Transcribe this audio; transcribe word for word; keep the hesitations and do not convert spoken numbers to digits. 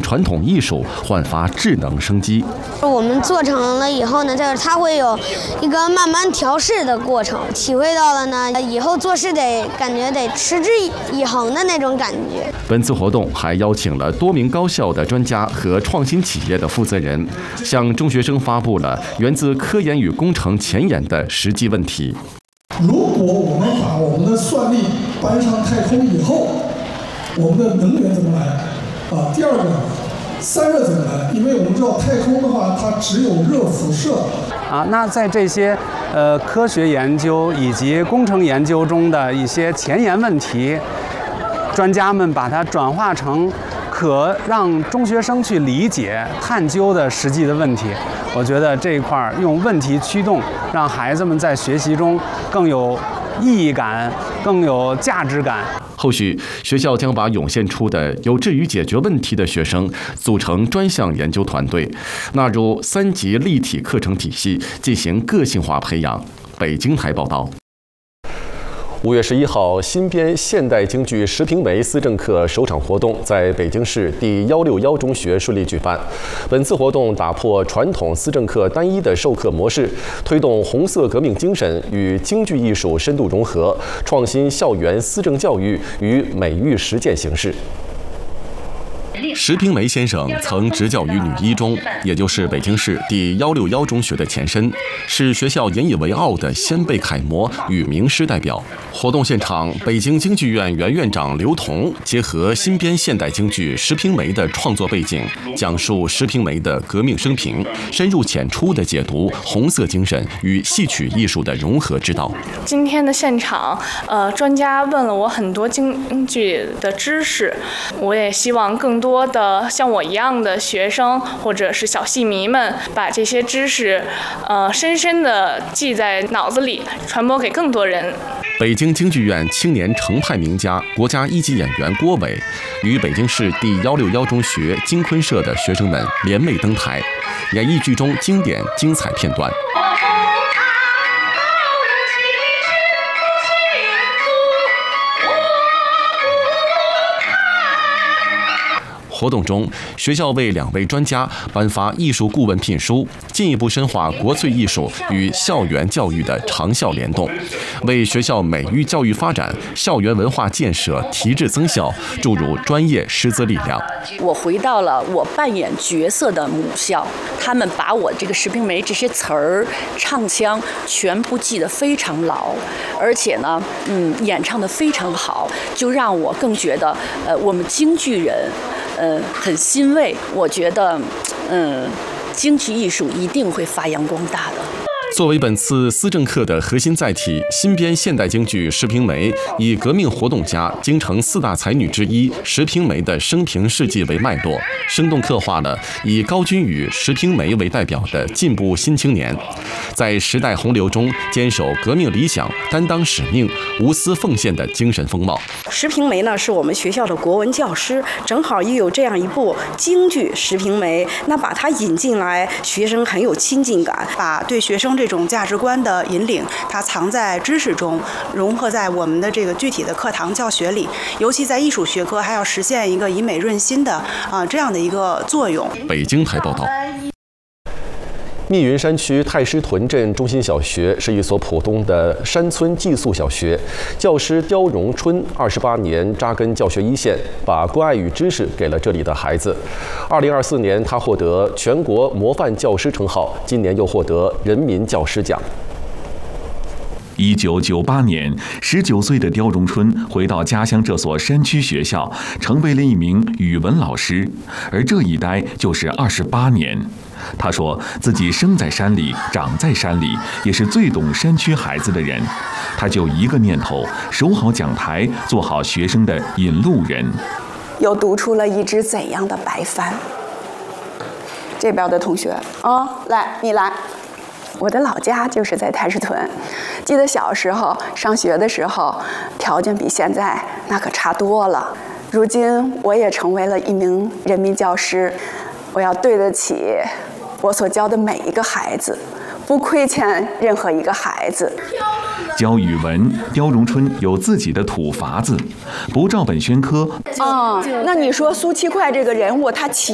传统艺术焕发智能生机。 我们做成了以后呢，这个它会有一个慢慢调试的过程，体会到了呢，以后做事得感觉得持之以恒的那种感觉。 本次活动还邀请了多名高校的专家和创新企业的负责人，向中学生发布了源自科研与工程前沿的实际问题。 如果我们把我们的算力搬上太空以后，我们的能源怎么来？啊，第二个，散热怎么来？因为我们知道太空的话，它只有热辐射。 啊，那在这些呃科学研究以及工程研究中的一些前沿问题，专家们把它转化成可让中学生去理解、探究的实际的问题。我觉得这一块儿用问题驱动，让孩子们在学习中更有意义感、更有价值感。 后续，学校将把涌现出的有志于解决问题的学生组成专项研究团队，纳入三级立体课程体系进行个性化培养。北京台报道。 五月十一号，新编现代京剧《石平梅》思政课首场活动在北京市第一六一中学顺利举办。本次活动打破传统思政课单一的授课模式，推动红色革命精神与京剧艺术深度融合，创新校园思政教育与美育实践形式。 石平梅先生曾执教于女一中，也就是北京市第一六一中学的前身，是学校引以为傲的先辈楷模与名师代表。活动现场，北京京剧院原院长刘同结合新编现代京剧《石平梅》的创作背景，讲述石平梅的革命生平，深入浅出地解读红色精神与戏曲艺术的融合之道。 今天的现场，呃，专家问了我很多京剧的知识，我也希望更多。多的像我一样的学生或者是小戏迷们，把这些知识，呃，深深地记在脑子里，传播给更多人。 北京京剧院青年程派名家、国家一级演员郭伟，与北京市第一六一中学京昆社的学生们联袂登台，演绎剧中经典精彩片段。活动中，学校为两位专家颁发艺术顾问聘书，进一步深化国粹艺术与校园教育的长效联动，为学校美育教育发展、校园文化建设提质增效注入专业师资力量。 我回到了我扮演角色的母校，他们把我这个《石平梅》这些词儿、唱腔全部记得非常牢，而且呢，嗯，演唱得非常好，就让我更觉得，呃，我们京剧人。呃，很欣慰，我觉得，嗯，京剧艺术一定会发扬光大的。 作为本次思政课的核心载体，新编现代京剧《石平梅》以革命活动家、京城四大才女之一石平梅的生平事迹为脉络，生动刻画了以高君宇、石平梅为代表的进步新青年，在时代洪流中坚守革命理想、担当使命、无私奉献的精神风貌。 石平梅呢，是我们学校的国文教师，正好又有这样一部京剧《石平梅》，那把它引进来，学生很有亲近感，把对学生这种价值观的引领，它藏在知识中，融合在我们的这个具体的课堂教学里。尤其在艺术学科，还要实现一个以美润心的啊、呃、这样的一个作用。 北京台报道。 密云山区太师屯镇中心小学是一所普通的山村寄宿小学，教师刁荣春二十八年扎根教学一线，把关爱与知识给了这里的孩子。二零二四年，他获得全国模范教师称号，今年又获得人民教师奖。 一九九八年，十九岁的刁荣春回到家乡这所山区学校，成为了一名语文老师，而这一待就是二十八年。他说自己生在山里，长在山里，也是最懂山区孩子的人。他就一个念头，守好讲台，做好学生的引路人。 又读出了一只怎样的白帆？这边的同学啊、哦，来，你来。我的老家就是在太师屯，记得小时候上学的时候，条件比现在那可差多了。如今我也成为了一名人民教师，我要对得起我所教的每一个孩子，不亏欠任何一个孩子。 教语文，刁荣春有自己的土法子，不照本宣科。 哦，那你说苏七快这个人物，他起